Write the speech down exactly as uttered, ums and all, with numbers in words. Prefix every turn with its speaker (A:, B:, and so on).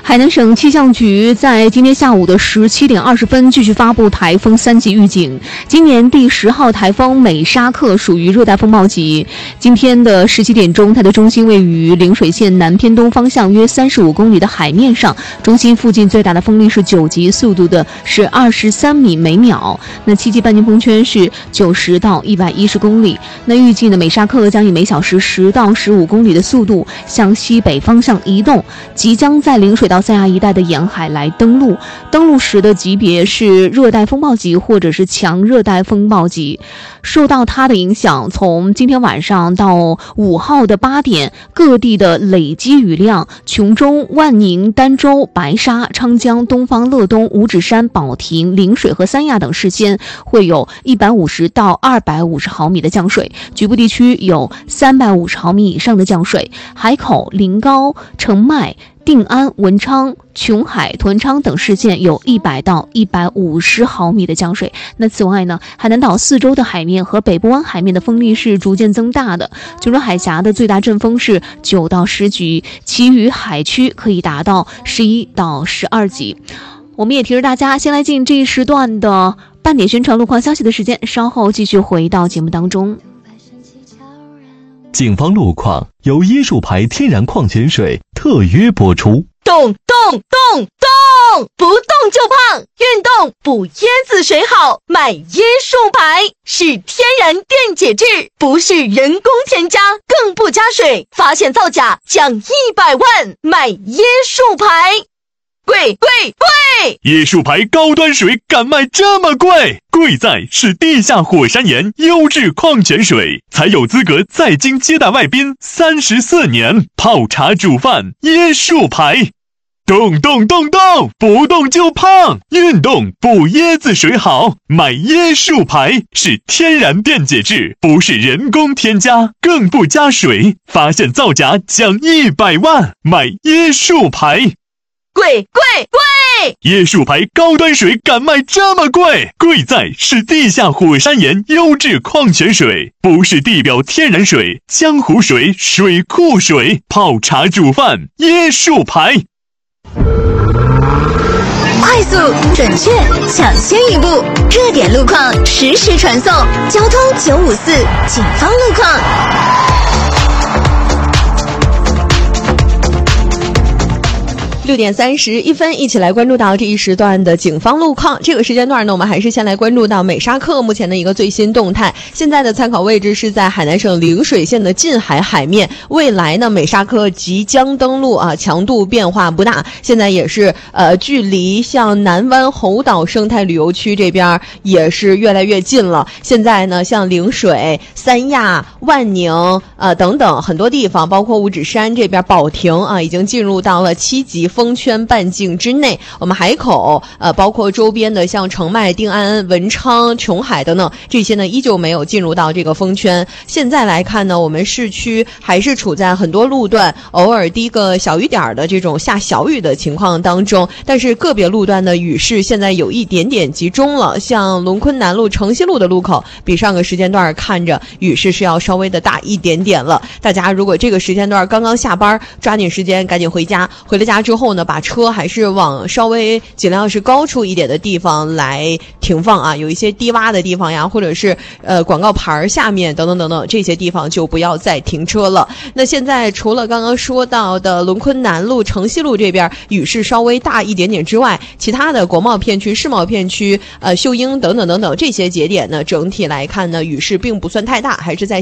A: 海南省气象局在今天下午的十七点二十分继续发布台风三级预警。今年第十号台风美沙克属于热带风暴级。今天的十七点钟，它的中心位于陵水县南偏东方向约三十五公里的海面上，中心附近最大的风力是九级，速度的是二十三米每秒。那七级半径风圈是九十到一百一十公里。那预计呢，美沙克将以每小时十到十五公里的速度向西北方向移动，即将在陵水到三亚一带的沿海来登陆，登陆时的级别是热带风暴级或者是强热带风暴级。受到它的影响，从今天晚上到五号的八点，各地的累积雨量，琼中、万宁、儋州、白沙、昌江、东方、乐东、五指山、保亭、陵水和三亚等市县会有一百五十到二百五十毫米的降水，局部地区有三百五十毫米以上的降水。海口、临高、澄迈、定安、文昌、琼海、屯昌等市县有一百到一百五十毫米的降水。那此外呢，海南岛四周的海面和北部湾海面的风力是逐渐增大的，琼州海峡的最大阵风是九到十级，其余海区可以达到十一到十二级。我们也提示大家，先来进这一时段的半点宣传路况消息的时间，稍后继续回到节目当中。
B: 警方路况由椰树牌天然矿泉水特约播出。
C: 动动动动，不动就胖，运动补椰子水好，买椰树牌是天然电解质，不是人工添加，更不加水，发现造假奖一百万，买椰树牌。贵贵贵！
D: 椰树牌高端水敢卖这么贵？贵在是地下火山岩优质矿泉水，才有资格在京接待外宾三十四年，泡茶煮饭椰树牌。动动动动，不动就胖，运动补椰子水好，买椰树牌是天然电解质，不是人工添加，更不加水，发现造假奖一百万，买椰树牌。
C: 贵贵贵！
D: 椰树牌高端水敢卖这么贵？贵在是地下火山岩优质矿泉水，不是地表天然水、江湖水、水库水，泡茶煮饭椰树牌。
E: 快速、准确、抢先一步，热点路况实时传送，交通九五四警方路况。
A: 六点三十一分，一起来关注到这一时段的警方路况。这个时间段呢，我们还是先来关注到美沙克目前的一个最新动态。现在的参考位置是在海南省陵水县的近海海面。未来呢，美沙克即将登陆啊，强度变化不大。现在也是呃，距离像南湾猴岛生态旅游区这边也是越来越近了。现在呢，像陵水、三亚、万宁呃等等很多地方，包括五指山这边、保亭啊，已经进入到了七级风圈半径之内。我们海口呃，包括周边的像澄迈、定安、文昌、琼海等等，这些呢依旧没有进入到这个风圈。现在来看呢，我们市区还是处在很多路段偶尔滴个小雨点的这种下小雨的情况当中，但是个别路段的雨势现在有一点点集中了。像龙昆南路、城西路的路口，比上个时间段看着雨势是要稍微的大一点点了。大家如果这个时间段刚刚下班，抓紧时间赶紧回家，回了家之后呢，把车还是往稍微尽量是高出一点的地方来停放啊，有一些低洼的地方呀，或者是呃广告牌下面等等等等，这些地方就不要再停车了。那现在除了刚刚说到的龙昆南路、城西路这边雨势稍微大一点点之外，其他的国贸片区、世贸片区、呃秀英等等等等这些节点呢，整体来看呢，雨势并不算太大，还是在